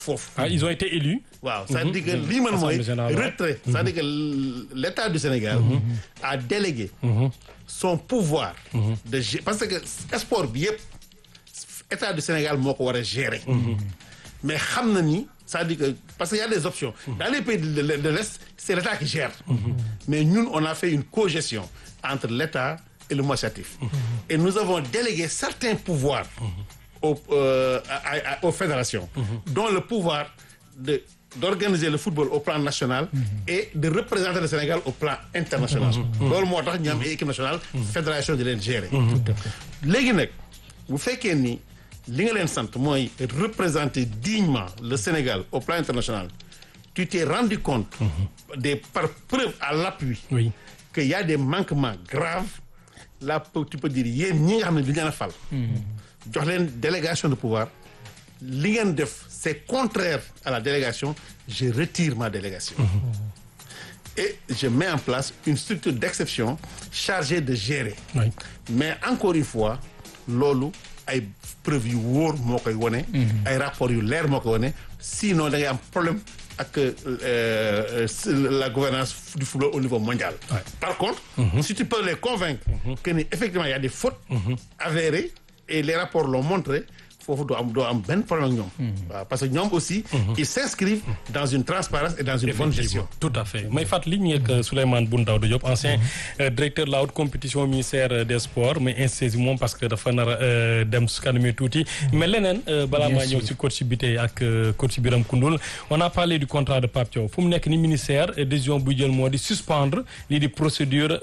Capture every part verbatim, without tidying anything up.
foofu. ah ils ont été élus. waaw c'est-à-dire que lii man mooy retrait. c'est-à-dire que l'État du Sénégal a délégué son pouvoir de gérer parce que sport bi yëpp État du Sénégal moo ko war a gérer. mais xam na ni c'est-à-dire que parce que y a des options. Dans les pays de, de, de l'Est c'est l'État qui gère. mais ñun on a fait une cogestion entre l'État et le mouvement associatif. et nous avons délégué certains pouvoirs. Aux, euh, à, à, aux fédérations, mmh. dont le pouvoir de d'organiser le football au plan national mmh. et de représenter le Sénégal au plan international. loolu moo tax ñu am équipe nationale. fédération di leen gérer. léegi nag bu fekkee ni li nga leen sant mooy représenter dignement le Sénégal au plan international tu t'es rendu compte. Mmh. des par preuve à l'appui. Oui. que y a des manquements graves là tu peux dire yéen ñi nga xam ne du ñu a fal. jox leen délégation de pouvoir li ngeen def c'est contraire à la délégation je retire ma délégation. Mmh. et je mets en place une structure d'exception chargée de gérer. Oui. mais encore une fois loolu ay preuves yu wóor moo koy wone. ay rapports yu leer moo koy wone sinon da ngay am problème ak euh, la gouvernance du football au niveau mondial. Ouais. par contre. Mmh. si tu peux les convaincre. Mmh. que ni effectivement il y a des fautes. Mmh. avérées. et les rapports l'ont montré foofu doo am doo am benn problème ak ñoom. waaw parce que ñoom aussi. ils s'inscrivent dans une transparence et dans une bonne gestion. tout à fait may fàttali ñu ngi ak Souleymane Boun Daouda Diop ancien directeur de la haute compétition ministère des sports mais insisté moom parce que dafa nar a dem su kanamee tuuti. mais leneen balaa maa ñëw si coach bi tey ak coach Biram Koundoul on a parlé du contrat de Pape Thiaw fu mu nekk ni ministère décision bu jël moo di suspendre lii di procédure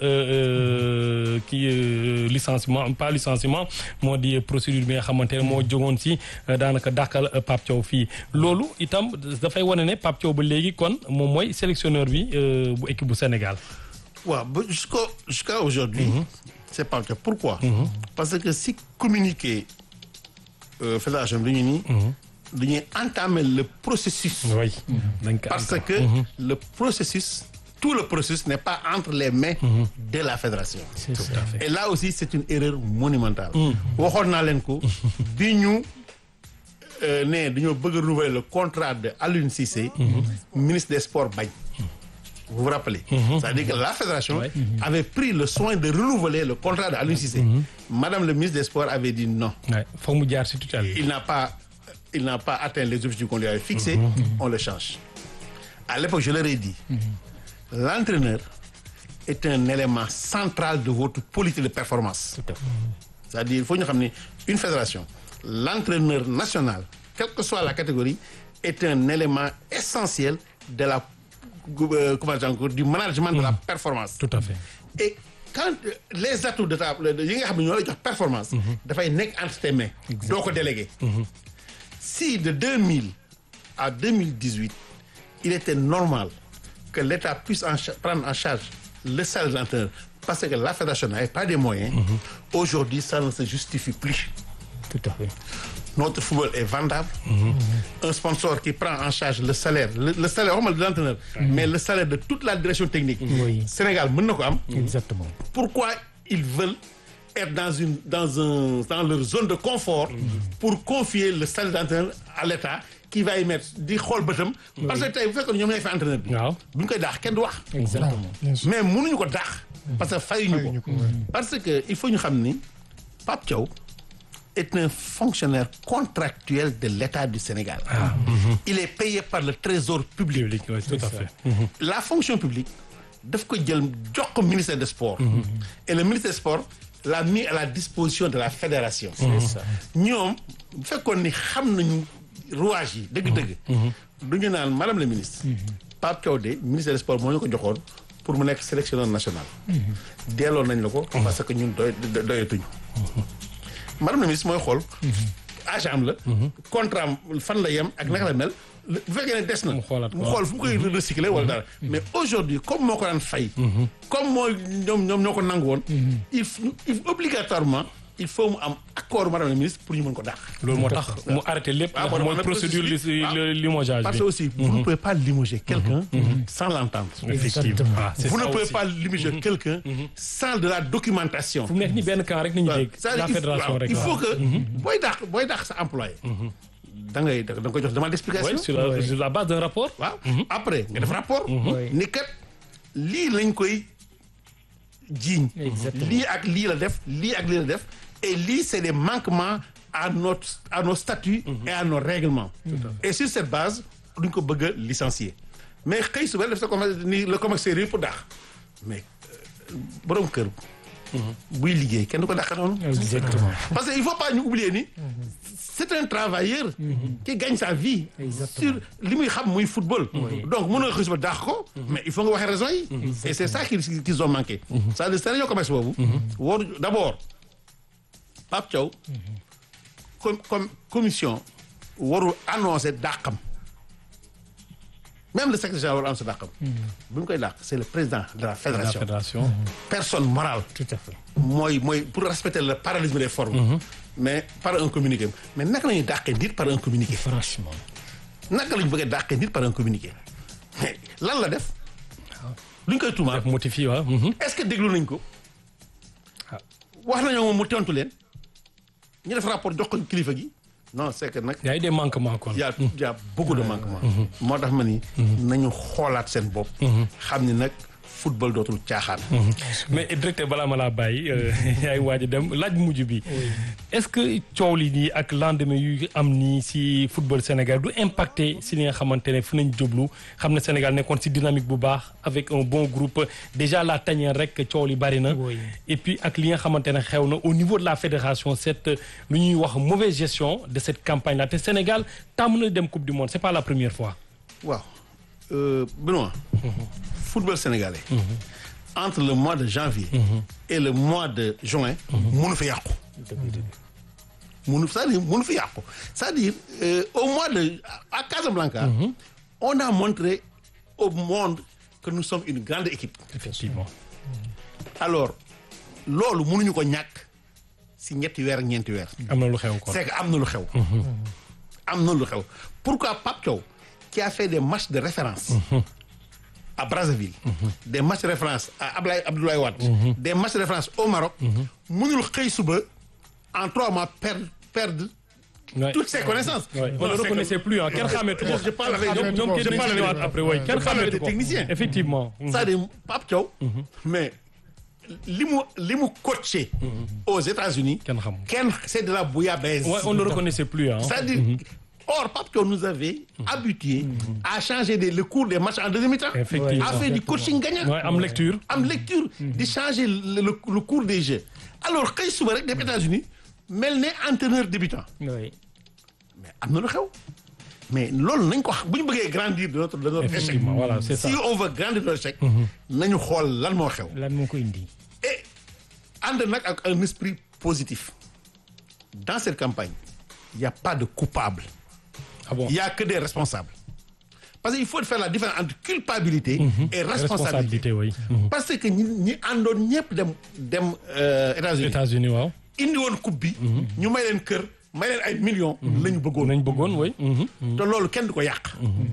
kii licenciement pas licenciement moo di procédure bi nga xamante ne moo jógoon si daanaka dàqal Pape Thiaw fii loolu itam dafay wane ne Pape Thiaw ba léegi kon moom mooy sélectionneur bi bu équipe bu Sénégal. waaw ba jusqu'au jusqu'à aujourd'hui. Mm-hmm. c'est Pape Thiaw pourquoi. Mm-hmm. parce que si communiqué euh, fédération bi dañuy nii. dañuy entamer le processus. oui. Mm-hmm. parce que mm-hmm. le processus. tout le processus n'est pas entre les mains mmh. de la fédération. C'est tout à fait. Et là aussi c'est une erreur monumentale. waxoon naa leen ko bi ñu ne dañoo bëgg a renouveler le contrat de Aliou Cissé. ministre des sports bañ. vous vous rappelez. Mmh. c'est-à-dire que la fédération ouais. avait pris le soin de renouveler le contrat de Aliou Cissé. Mmh. Madame le ministre des sports avait dit non. Faut mu jaar ci tutelle. il n'a pas il n'a pas atteint les objectifs qu'on lui avait fixés. Mmh. on le change. À l'époque je leur ai dit. Mmh. L'entraîneur est un élément central de votre politique de performance. C'est-à-dire il faut ñu xam ne une fédération l'entraîneur national quelle que soit la catégorie est un élément essentiel de la euh, comment dire encore du management de la performance. Tout à fait. Et quand euh, les atouts de ta yi nga xam ne ñoo lay jox performance. dafay nekk entre tes mains. doo ko délégué. si de deux mille à deux mille dix-huit il était normal. que l'État puisse en prendre en charge le salaire de l'entraîneur parce que la fédération n'avait pas des moyens. Mm-hmm. Aujourd'hui, ça ne se justifie plus. Tout à fait. Notre football est vendable. Mm-hmm. Un sponsor qui prend en charge le salaire, le, le salaire de l'entraîneur, mm-hmm. mais le salaire de toute la direction technique. Oui. Sénégal mën na ko am. Exactement. Pourquoi ils veulent être dans une dans un dans leur zone de confort mm-hmm. pour confier le salaire d'entraîneur à l'État qui va y mettre di xool bëtam. parce que tey bu fekkoon ñoom ñooy fa entraîneur bi. waaw bu ñu koy daax kenn du wax. exactement mais mënuñu ko daax. parce que fayuñu ko. parce que il faut ñu xam ni Pape Thiaw est un fonctionnaire contractuel de l'État du Sénégal. Ah. Mm-hmm. il est payé par le trésor public. public oui, tout à fait. Mm-hmm. la fonction publique daf ko jël jox ko ministère des sports. Mm-hmm. et le ministère des sports l'a mis à la disposition de la fédération. c'est ça ñoom bu fekkoon ni xam nañu. rouage yi dëgg-dëgg. du ñu naan madame la ministre. Pape Thiaw de ministère des sports moo ñu ko joxoon pour mu nekk sélectionneur national. delloo nañ la ko. parce que ñun doy doyatuñu. madame la ministre mooy xool. agent am la. contrat am fan la yem ak naka la mel. bu fekkee ne des na. mu xool fu mu koy recycler wala dara. mais aujourd'hui comme moo ko daan fay. comme mooy ñoom ñoom ñoo ko nangu woon. il il obligatoirement. il faut mu am accord madame la ministre pour ñu mën ko dàq. loolu moo tax mu arrêté lépp. ah mooy procédure limogeage bi. parce que aussi vous ne pouvez pas limoger quelqu'un sans l'entendre. effectivement vous ne pouvez pas limoger quelqu'un sans de la documentation. fu mu nekk ni benn camp rek nañu dégg. la fédération rek il faut que booy dàq booy dàq sa employé. da ngay da nga koy jox demande d'explication. Oui, sur la, sur la base d'un rapport. waaw après nga def rapport. ni kat lii lañ koy jiiñ. lii ak lii la def lii ak lii la def et lii c'est des manquements à notre à nos statuts et à nos règlements. et sur cette base duñ ko bëgg a licencier mais xëy suba def sa commencé ni le commissaire pour dàq mais borom kër. buy liggéey kenn du ko dàq noonu. exactement parce que il faut pas ñu oublier ni c'est un travailleur. qui gagne sa vie. sur li muy xam muy football. donc mën nga xëy suba dàq ko. mais il faut nga waxee raison yi. et c'est ça qu'ils qu'ils ont manqué. c'est-à-dire seen réunion commerce boobu. war d'abord Pape Thiaw. comme comme commission warul annoncer dàqam. même le secrétaire général war am sa dàqam. bu ñu koy dàq c'est le président de la fédération. La fédération. personne morale. tout à fait. mooy mooy pour respecter le parallélisme des formes. mais par un communiqué mais naka la ñuy dàqee nit par un communiqué. franchement. naka la ñu bëggee dàqee nit par un communiqué mais lan la def. lu ñu koy tuumaal. motivé waaw. est-ce que déglu nañ ko. wax nañoo moom mu tontu leen. ñu def rapport jox ko kilifa gi. non c'est que nag. y a eu des manquements kon. y a y a beaucoup de manquements. moo tax ma ni. nañu xoolaat seen bopp. xam ni nag football dootul caaxaan. mais directeur balaa ma laa bàyyi yaay waaj a dem laaj mujj bi. est-ce que coow li nii ak lendemain yu am nii si football Sénégal du impacté si li nga xamante ne fu nañ jublu xam ne Sénégal nekkoon si dynamique bu baax avec un bon groupe déjà la tanière rek coow li bari na. et puis ak li nga xamante ne xew na au niveau de la fédération cette lu ñuy wax mauvaise gestion de cette campagne là te Sénégal tàmm na dem coupe du monde c'est pas la première fois. waaw euh, Benoît. football sénégalais. entre le mois de janvier. et le mois de juin. mënu fi yàqu. mënu c'est-à-dire mënu fi yàqu c'est-à-dire euh, au mois de à Casablanca. on a montré au monde que nous sommes une grande équipe. effectivement. alors loolu mënuñu ko ñàkk si ñetti weer ak ñeenti weer. am na lu xew kon c'est que am na lu xew. am na lu xew pourquoi Pape Thiaw qui a fait des matchs de référence. à Brazzaville. des matchs de référence à Abdoulaye Abdoulaye Wade. des matchs de référence au Maroc. mënul xëy suba en trois mois perdre perdre. Ouais. toutes ses connaissances. Ouais. On ne le reconnaissait plus ah kenn xàmmeetu ko. je parle avec ñoom ñoom kenn je parle ñëwaat après oui kenn xàmmeetu ko technicien. effectivement. c'est-à-dire Pape Thiaw. mais li mu li mu coaché. aux États-Unis kenn xam. kenn c'est de la bouillabaisse. Ouais, on ne le reconnaissait plus ah. c'est-à-dire or Pape Thiaw nous avait habitués à changer des, le cours des matchs en deuxième mi-temps. Effectivement. à faire du coaching gagnant. Ouais, am lecture. am lecture. di changer le, le, le cours des jeux. alors xëy suba rek dem États-Unis mel ne entraîneur débutant. oui. mais am na lu xew. mais loolu nañ ko wax bu ñu bëggee grandir de notre de notre échec. Effectivement, voilà, c'est ça. si on veut grandir de notre échec. nañu xool lan moo xew. lan moo ko indi. et ànd nag ak un esprit positif. dans cette campagne il y a pas de coupable. Ah bon? Il y a que des responsables. Parce qu'il faut faire la différence entre culpabilité Mmh. et responsabilité. responsabilité oui. Mmh. Parce que ñi ñi àndoon ñëpp dem dem euh, États-Unis États-Unis waaw. indi woon coupe bi. ñu may leen kër may leen ay millions. la ñu bëggoon nañ bëggoon oui. Mmh. te loolu kenn du ko yàq.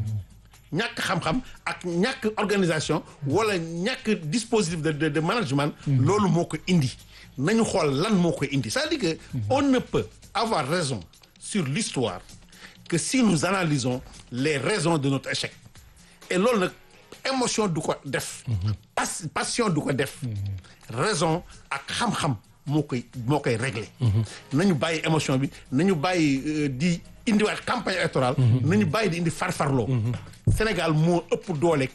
ñàkk xam-xam ak ñàkk organisation wala ñàkk dispositif de de, de management. loolu moo ko indi. nañu xool lan moo ko indi c'est-à-dire que on ne peut avoir raison sur l'histoire que si nous analysons les raisons de notre échec et loolu nag émotion du ko def. pas passion du ko def. raison ak xam-xam moo koy moo koy régler. nañu bàyyi émotion bi nañu bàyyi di indiwaat campagne électorale. nañu bàyyi di indi farfarloo. Sénégal moo ëpp doole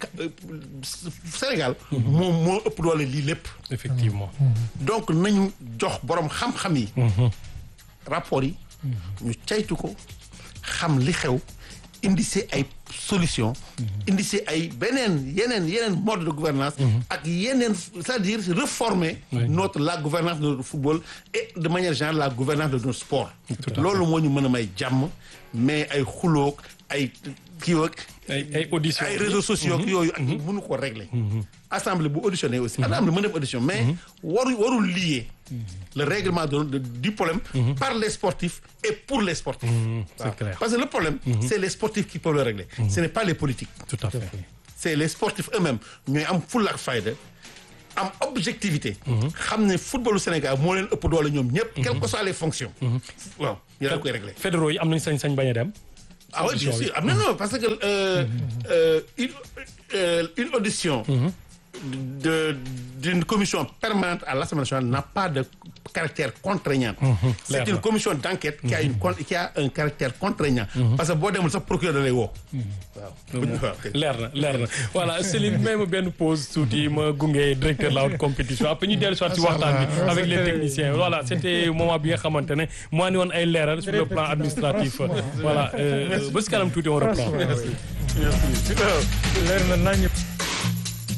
Sénégal. moo moo ëpp doole lii lépp. effectivement. donc nañu jox borom xam-xam yi. rapport yi. ñu caytu ko. xam li xew indi si ay solution indi si ay beneen yeneen yeneen mode de gouvernance ak yeneen c'est-à-dire réformer oui. notre la gouvernance de notre football et de manière générale la gouvernance de notre sport loolu moo ñu mën a may jàmm mais ay xuloog ay kii ak ay ay audition ay réseaux sociaux ak yooyu ak mënu ko régler assemblée bu auditionné aussi assemblée mën def audition mais waru warul lier le règlement de, de, du problème mm-hmm. par les sportifs et pour les sportifs. Mmh, c'est ah. clair. Parce que le problème, mm-hmm. c'est les sportifs qui peuvent le régler. Mm-hmm. Ce n'est pas les politiques. Tout à fait. C'est les sportifs eux-mêmes. Ñooy am fulla ak fayda am objectivité. xam ne footballu Sénégal moo leen ëpp doole ñoom ñëpp. quelles que soient les fonctions. waaw ñu daal koy réglé. fédéraux yi am nañ sañ-sañ bañ a dem. ah oui bien sûr ah mais non parce que euh, euh, une euh, une audition. de d'une commission permanente à l'Assemblée nationale n'a pas de caractère contraignant. C'est une commission d'enquête qui a une qui a un caractère contraignant. parce que boo demul sax procureur da lay woo. waaw. leer na leer na voilà Céline may ma benn pause tuuti ma gunge directeur la haute compétition après ñu dellu soit ci waxtaan bi avec les techniciens voilà c'était moment bi nga xamante ne moo andi woon ay leeral sur le plan administratif voilà ba si kanam tuuti on reprend. merci merci. leer na nañ.